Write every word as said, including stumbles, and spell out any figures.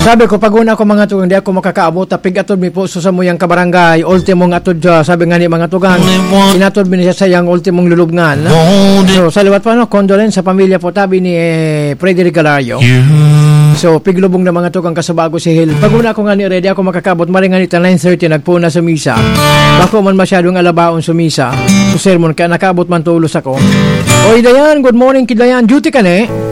Sabi ko, pag una ko mga tugang, hindi ako makakaabot. Tapig atod mi po sa muyang kabarangay. Ultimong atod siya. Sabi nga ni mga tugang, inatod mi niya sayang ultimong lulubngan. So, sa liwat pa, no, condolence sa pamilya po tabi ni eh, Frederick Galario. So, piglubong na mga tugang kasabago si Hill. Pag una ko nga ni ready ako makakabot, maringan ita nine thirty, nagpuna sa misa. Bako man masyadong alabaon sa misa. So, sermon, kaya nakabot man tulos ako. Oy, Dayan, good morning, Kidayan. Duty ka ne?